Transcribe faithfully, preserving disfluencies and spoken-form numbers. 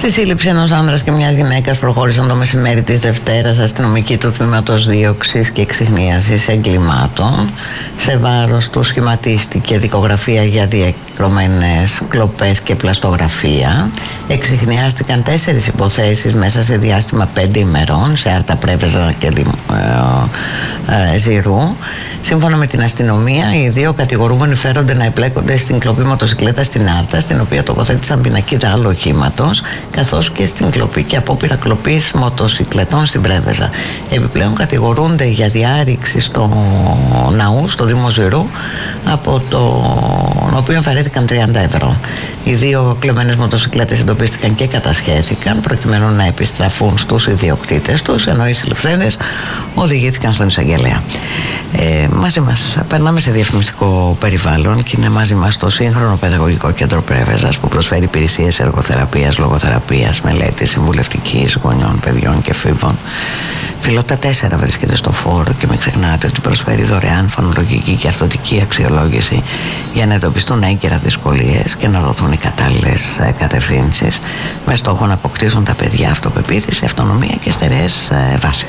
Στη σύλληψη ενός άνδρας και μιας γυναίκας προχώρησαν το μεσημέρι της Δευτέρας αστυνομικοί του τμήματος δίωξης και εξιχνίασης εγκλημάτων. Σε βάρος του σχηματίστηκε δικογραφία για διακεκριμένες κλοπές και πλαστογραφία. Εξιχνιάστηκαν τέσσερις υποθέσεις μέσα σε διάστημα πέντε ημερών σε Άρτα, Πρέβεζα και Δημ... ε, ε, Ζηρού. Σύμφωνα με την αστυνομία, οι δύο κατηγορούμενοι φέρονται να επλέκονται στην κλοπή μοτοσυκλέτα στην Άρτα, στην οποία τοποθέτησαν πινακίδα άλλου οχήματος, καθώς και στην κλοπή και απόπειρα κλοπής μοτοσυκλετών στην Πρέβεζα. Επιπλέον κατηγορούνται για διάρρηξη στο ναού, στο Δήμο Ζηρού, από τον οποίο αφαιρέθηκαν τριάντα ευρώ. Οι δύο κλεμμένες μοτοσυκλέτες εντοπίστηκαν και κατασχέθηκαν προκειμένου να επιστραφούν στους ιδιοκτήτες τους, ενώ οι συλληφθέντες οδηγήθηκαν στον εισαγγελέα. Ε, μαζί μας περνάμε σε διαφημιστικό περιβάλλον και είναι μαζί μας το σύγχρονο παιδαγωγικό κέντρο Πρέβεζας, που προσφέρει υπηρεσίες εργοθεραπείας, λογοθεραπείας, μελέτης, συμβουλευτικής γονιών, παιδιών και εφήβων. Φιλότα τέσσερα βρίσκεται στο Φόρο και μην ξεχνάτε ότι προσφέρει δωρεάν φωνολογική και αρθωτική αξιολόγηση για να εντοπιστούν έγκαιρα δυσκολίες και να δοθούν οι κατάλληλες κατευθύνσεις, με στόχο να αποκτήσουν τα παιδιά αυτοπεποίθηση, αυτονομία και στερεές βάσεις.